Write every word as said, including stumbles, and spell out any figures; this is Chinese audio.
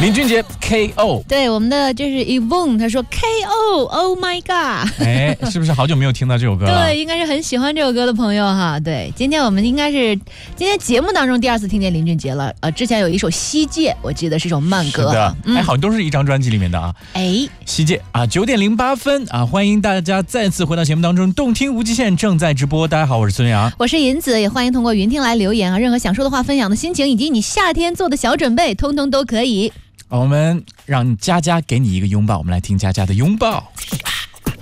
林俊杰 K O。 对，我们的就是 Yvonne， 他说 K O Oh my God。 哎，是不是好久没有听到这首歌了？ 对，应该是很喜欢这首歌的朋友哈。对，今天我们应该是今天节目当中第二次听见林俊杰了。呃，之前有一首《西界》，我记得是一首慢歌。 是的， 嗯、 哎，好像都是一张专辑里面的啊。 哎， 西界啊，九点零八分啊，欢迎大家再次回到节目当中，动听无极限正在直播。大家好，我是孙杨， 我是银子，也欢迎通过云听来留言啊，任何想说的话、分享的心情，以及你夏天做的小准备，通通都可以。 我们让佳佳给你一个拥抱，我们来听佳佳的拥抱。